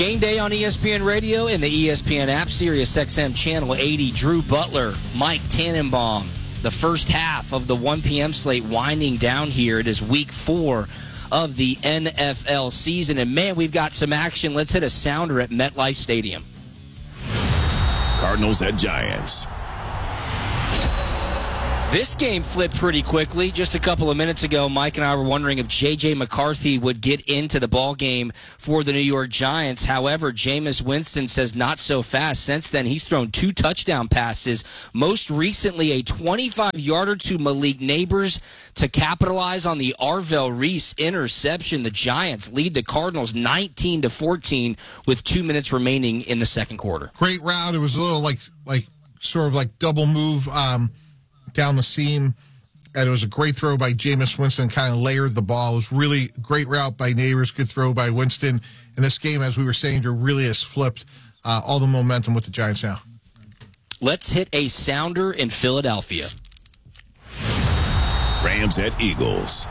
Game day on ESPN Radio and the ESPN app, Sirius XM Channel 80. Drew Butler, Mike Tannenbaum. The first half of the 1 p.m. slate winding down here. It is week 4 of the NFL season. And, man, we've got some action. Let's hit a sounder at MetLife Stadium. Cardinals at Giants. This game flipped pretty quickly. Just a couple of minutes ago, Mike and I were wondering if J.J. McCarthy would get into the ball game for the New York Giants. However, Jameis Winston says not so fast. Since then, he's thrown 2 touchdown passes, most recently a 25-yarder to Malik Neighbors to capitalize on the Arvell Reese interception. The Giants lead the Cardinals 19-14 with 2 minutes remaining in the second quarter. Great route. It was a little sort of like double move down the seam, and it was a great throw by Jameis Winston, kind of layered the ball. It was really great route by Neighbors, good throw by Winston. And this game, as we were saying, really has flipped all the momentum with the Giants now. Let's hit a sounder in Philadelphia. Rams at Eagles.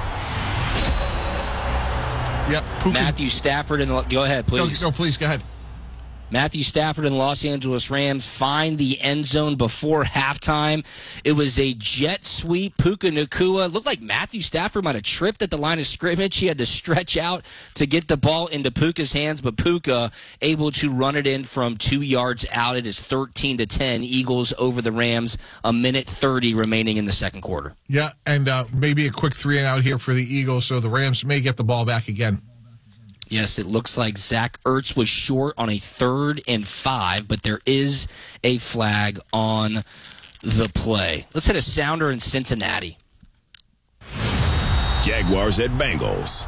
Yep. Matthew Stafford go ahead, please. No, please, go ahead. Matthew Stafford and the Los Angeles Rams find the end zone before halftime. It was a jet sweep. Puka Nacua looked like Matthew Stafford might have tripped at the line of scrimmage. He had to stretch out to get the ball into Puka's hands, but Puka able to run it in from 2 yards out. It is 13-10. Eagles over the Rams. 1:30 remaining in the second quarter. Yeah, and maybe a quick 3-and-out here for the Eagles, so the Rams may get the ball back again. Yes, it looks like Zach Ertz was short on a 3rd and 5, but there is a flag on the play. Let's hit a sounder in Cincinnati. Jaguars at Bengals.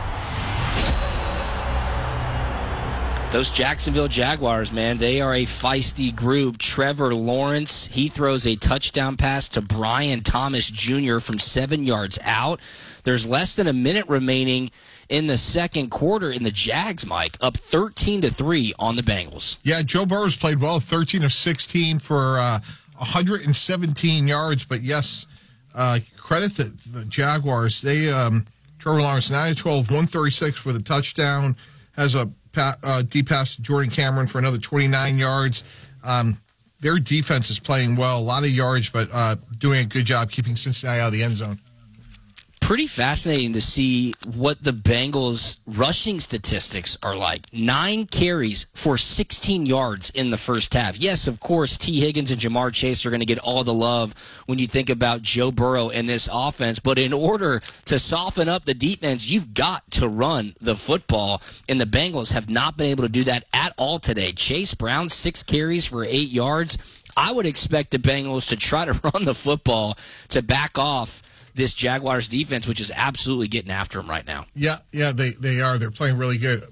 Those Jacksonville Jaguars, man, they are a feisty group. Trevor Lawrence, he throws a touchdown pass to Brian Thomas Jr. from 7 yards out. There's less than a minute remaining in the second quarter, in the Jags, Mike, up 13-3 on the Bengals. Yeah, Joe Burrow's played well, 13 of 16 for 117 yards. But yes, credit to the Jaguars. They Trevor Lawrence 9 of 12, 136 for the touchdown. Has a deep pass to Jordan Cameron for another 29 yards. Their defense is playing well, a lot of yards, but doing a good job keeping Cincinnati out of the end zone. Pretty fascinating to see what the Bengals' rushing statistics are like. 9 carries for 16 yards in the first half. Yes, of course, T. Higgins and Jamar Chase are going to get all the love when you think about Joe Burrow and this offense. But in order to soften up the defense, you've got to run the football. And the Bengals have not been able to do that at all today. Chase Brown, 6 carries for 8 yards. I would expect the Bengals to try to run the football to back off this Jaguars defense, which is absolutely getting after them right now. Yeah, they are. They're playing really good.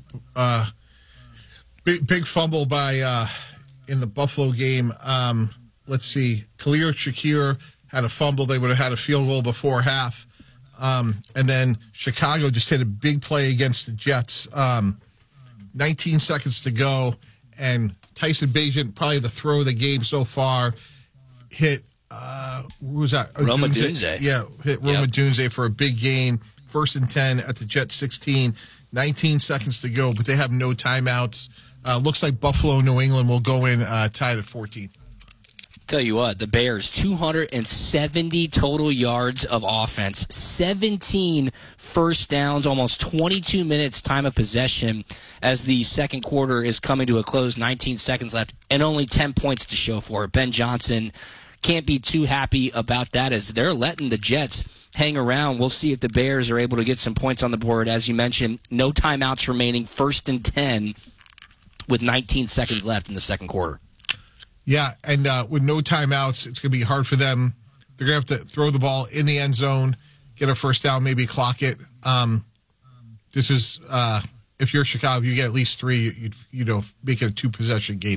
Big fumble by in the Buffalo game. Let's see. Khalil Shakir had a fumble. They would have had a field goal before half. And then Chicago just hit a big play against the Jets. 19 seconds to go, and Tyson Bagent, probably the throw of the game so far, hit who was that? Roma Dunze. Yeah, hit Roma Dunze for a big gain. 1st and 10 at the Jets 16. 19 seconds to go, but they have no timeouts. Looks like Buffalo, New England will go in tied at 14. Tell you what, the Bears, 270 total yards of offense, 17 first downs, almost 22 minutes time of possession as the second quarter is coming to a close, 19 seconds left, and only 10 points to show for it. Ben Johnson can't be too happy about that as they're letting the Jets hang around. We'll see if the Bears are able to get some points on the board. As you mentioned, no timeouts remaining, 1st and 10 with 19 seconds left in the second quarter. Yeah, and with no timeouts, it's going to be hard for them. They're going to have to throw the ball in the end zone, get a first down, maybe clock it. This is, if you're Chicago, if you get at least 3, you'd make it a 2-possession game.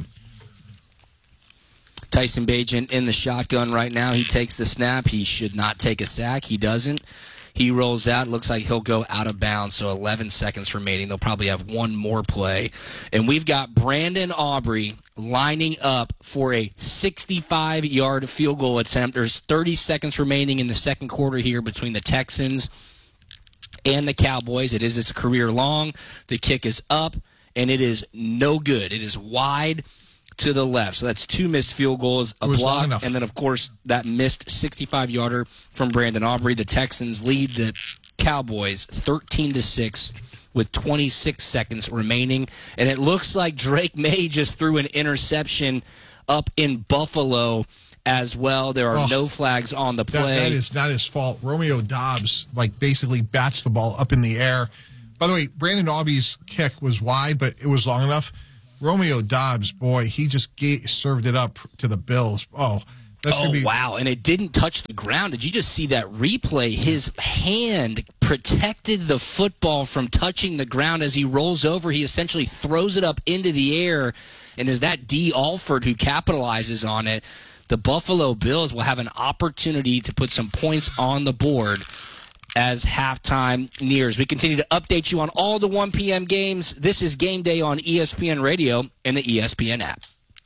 Tyson Bagent in the shotgun right now. He takes the snap. He should not take a sack. He doesn't. He rolls out. Looks like he'll go out of bounds, so 11 seconds remaining. They'll probably have one more play. And we've got Brandon Aubrey lining up for a 65-yard field goal attempt. There's 30 seconds remaining in the second quarter here between the Texans and the Cowboys. It is his career long. The kick is up, and it is no good. It is wide to the left. So that's 2 missed field goals, a block, and then, of course, that missed 65-yarder from Brandon Aubrey. The Texans lead the Cowboys 13-6 with 26 seconds remaining. And it looks like Drake May just threw an interception up in Buffalo as well. There are no flags on the play. That is not his fault. Romeo Doubs, basically bats the ball up in the air. By the way, Brandon Aubrey's kick was wide, but it was long enough. Romeo Doubs, boy, he just served it up to the Bills. Oh, that's going to be... wow. And it didn't touch the ground. Did you just see that replay? His hand protected the football from touching the ground. As he rolls over, he essentially throws it up into the air. And is that D. Alford who capitalizes on it? The Buffalo Bills will have an opportunity to put some points on the board as halftime nears. We continue to update you on all the 1 p.m. games. This is Game Day on ESPN Radio and the ESPN app.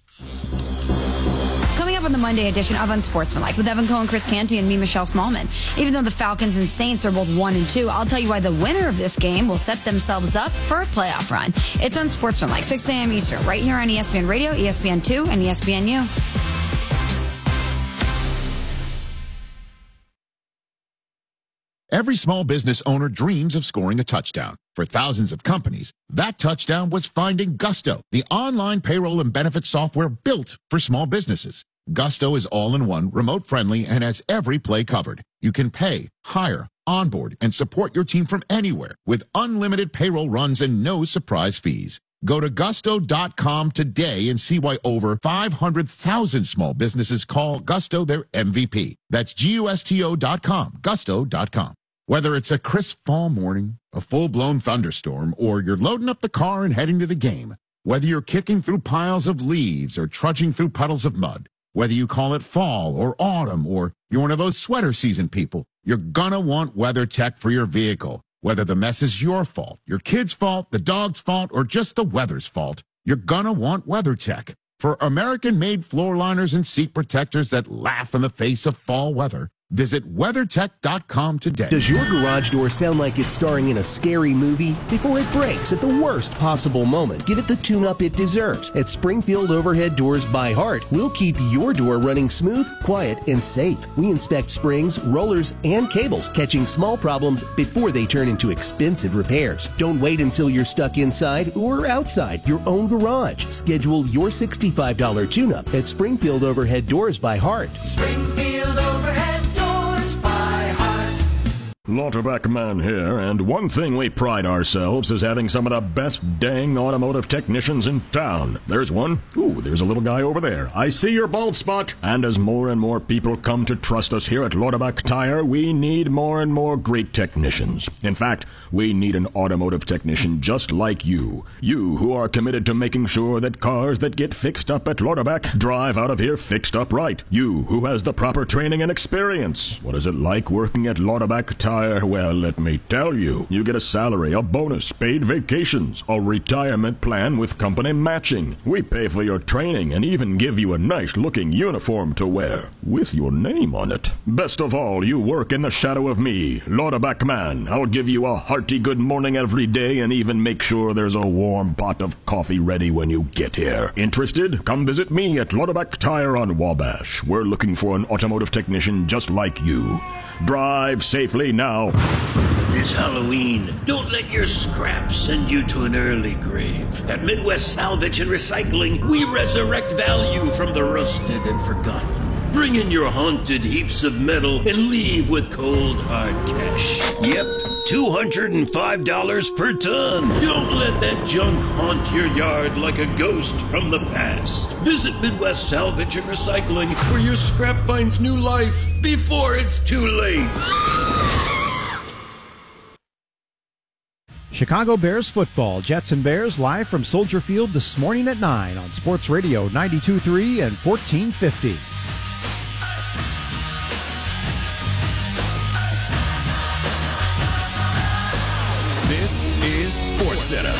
Coming up on the Monday edition of Unsportsmanlike with Evan Cohen, Chris Canty, and me, Michelle Smallman. Even though the Falcons and Saints are both 1-2, I'll tell you why the winner of this game will set themselves up for a playoff run. It's Unsportsmanlike, 6 a.m. Eastern, right here on ESPN Radio, ESPN2, and ESPNU. Every small business owner dreams of scoring a touchdown. For thousands of companies, that touchdown was finding Gusto, the online payroll and benefits software built for small businesses. Gusto is all-in-one, remote-friendly, and has every play covered. You can pay, hire, onboard, and support your team from anywhere with unlimited payroll runs and no surprise fees. Go to gusto.com today and see why over 500,000 small businesses call Gusto their MVP. That's gusto.com, gusto.com. Whether it's a crisp fall morning, a full-blown thunderstorm, or you're loading up the car and heading to the game, whether you're kicking through piles of leaves or trudging through puddles of mud, whether you call it fall or autumn, or you're one of those sweater season people, you're gonna want WeatherTech for your vehicle. Whether the mess is your fault, your kid's fault, the dog's fault, or just the weather's fault, you're gonna want WeatherTech. For American-made floor liners and seat protectors that laugh in the face of fall weather, visit WeatherTech.com today. Does your garage door sound like it's starring in a scary movie? Before it breaks at the worst possible moment, give it the tune-up it deserves. At Springfield Overhead Doors by Heart, we'll keep your door running smooth, quiet, and safe. We inspect springs, rollers, and cables, catching small problems before they turn into expensive repairs. Don't wait until you're stuck inside or outside your own garage. Schedule your $65 tune-up at Springfield Overhead Doors by Heart. Springfield Overhead Doors by Heart. Lauterbach Man here, and one thing we pride ourselves is having some of the best dang automotive technicians in town. There's one. Ooh, there's a little guy over there. I see your bald spot. And as more and more people come to trust us here at Lauterbach Tire, we need more and more great technicians. In fact, we need an automotive technician just like you. You who are committed to making sure that cars that get fixed up at Lauterbach drive out of here fixed up right. You who has the proper training and experience. What is it like working at Lauterbach Tire? Well, let me tell you. You get a salary, a bonus, paid vacations, a retirement plan with company matching. We pay for your training and even give you a nice-looking uniform to wear with your name on it. Best of all, you work in the shadow of me, Lauterbach Man. I'll give you a hearty good morning every day and even make sure there's a warm pot of coffee ready when you get here. Interested? Come visit me at Lauterbach Tire on Wabash. We're looking for an automotive technician just like you. Drive safely now. It's Halloween. Don't let your scraps send you to an early grave. At Midwest Salvage and Recycling, we resurrect value from the rusted and forgotten. Bring in your haunted heaps of metal and leave with cold, hard cash. Yep, $205 per ton. Don't let that junk haunt your yard like a ghost from the past. Visit Midwest Salvage and Recycling, where your scrap finds new life before it's too late. Chicago Bears football. Jets and Bears live from Soldier Field this morning at 9 on Sports Radio 92.3 and 1450. This is SportsCenter.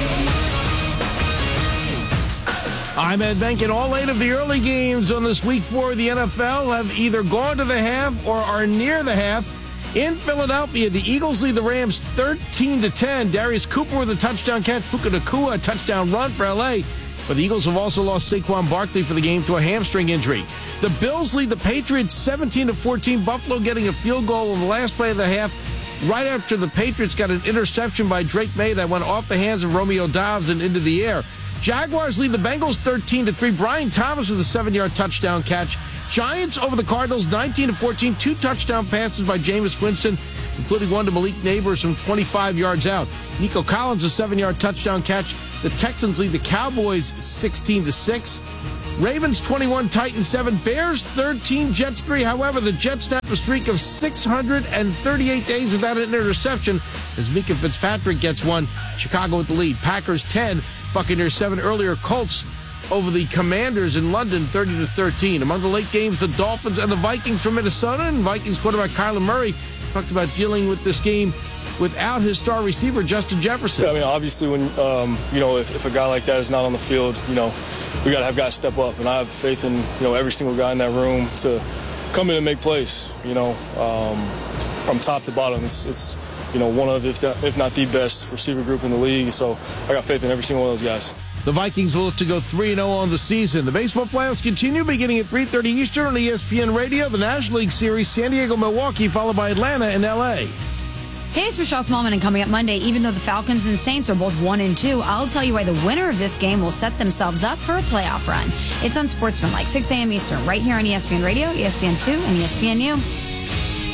I'm Ed Benkin. All 8 of the early games on this week 4 of the NFL have either gone to the half or are near the half. In Philadelphia, the Eagles lead the Rams 13-10. Darius Cooper with a touchdown catch. Puka Nacua, a touchdown run for L.A. But the Eagles have also lost Saquon Barkley for the game to a hamstring injury. The Bills lead the Patriots 17-14. Buffalo getting a field goal on the last play of the half, right after the Patriots got an interception by Drake May that went off the hands of Romeo Doubs and into the air. Jaguars lead the Bengals 13-3. Brian Thomas with a 7-yard touchdown catch. Giants over the Cardinals 19-14. 2 touchdown passes by Jameis Winston, including one to Malik Neighbors from 25 yards out. Nico Collins a 7-yard touchdown catch. The Texans lead the Cowboys 16-6. Ravens 21, Titans 7, Bears 13, Jets 3. However, the Jets snap a streak of 638 days without an interception as Minkah Fitzpatrick gets one. Chicago with the lead. Packers 10, Buccaneers 7. Earlier, Colts over the Commanders in London 30-13. Among the late games, the Dolphins and the Vikings from Minnesota. And Vikings quarterback Kyler Murray talked about dealing with this game without his star receiver, Justin Jefferson. Yeah, I mean, obviously, when if a guy like that is not on the field, we got to have guys step up. And I have faith in every single guy in that room to come in and make plays. From top to bottom, it's one of, if not the best receiver group in the league. So I got faith in every single one of those guys. The Vikings will look to go 3-0 on the season. The baseball playoffs continue beginning at 3:30 Eastern on ESPN Radio. The National League Series, San Diego, Milwaukee, followed by Atlanta and L.A. Hey, it's Michelle Smallman, and coming up Monday, even though the Falcons and Saints are both 1-2, I'll tell you why the winner of this game will set themselves up for a playoff run. It's on Sportsmanlike, 6 a.m. Eastern, right here on ESPN Radio, ESPN2, and ESPNU.